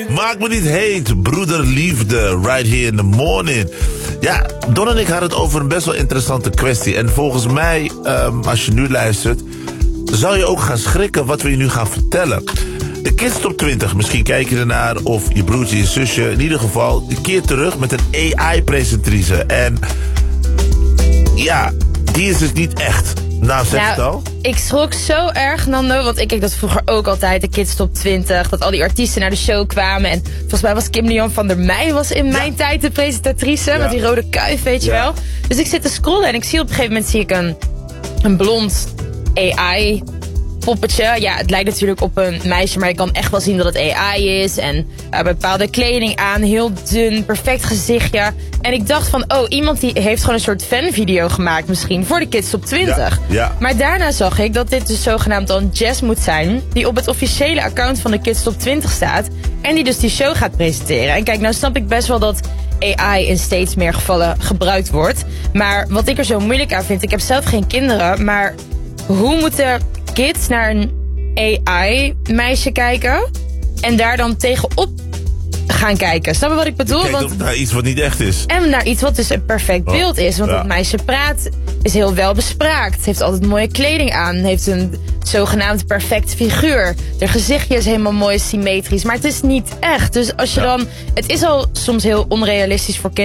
Maak me niet heet, broederliefde, right here in the morning. Ja, Don en ik hadden het over een best wel interessante kwestie. En volgens mij, als je nu luistert, zou je ook gaan schrikken wat we je nu gaan vertellen. De Kids Top 20, misschien kijk je ernaar, of je broertje, je zusje. In ieder geval, een keer terug met een AI-presentatrice. En ja, die is dus niet echt. Nou, zeg het al. Ik schrok zo erg, Nando, want ik keek dat vroeger ook altijd, de Kids Top 20. Dat al die artiesten naar de show kwamen. En volgens mij was Kim Leon van der Meij was in mijn tijd de presentatrice. Met die rode kuif, weet je wel. Dus ik zit te scrollen en ik zie op een gegeven moment een blond AI poppetje. Ja, het lijkt natuurlijk op een meisje, maar ik kan echt wel zien dat het AI is. En bepaalde kleding aan, heel dun, perfect gezichtje. En ik dacht van, oh, iemand die heeft gewoon een soort fanvideo gemaakt misschien voor de Kids Top 20. Ja. Maar daarna zag ik dat dit dus zogenaamd dan Jess moet zijn, die op het officiële account van de Kids Top 20 staat. En die dus die show gaat presenteren. En kijk, nou snap ik best wel dat AI in steeds meer gevallen gebruikt wordt. Maar wat ik er zo moeilijk aan vind, ik heb zelf geen kinderen, maar hoe moeten kids naar een AI-meisje kijken en daar dan tegenop gaan kijken? Snap je wat ik bedoel? Kijk naar iets wat niet echt is. En naar iets wat dus een perfect beeld is. Want dat meisje praat, is heel welbespraakt, heeft altijd mooie kleding aan, heeft een zogenaamd perfect figuur. Haar gezichtje is helemaal mooi symmetrisch, maar het is niet echt. Dus als je dan, het is al soms heel onrealistisch voor kinderen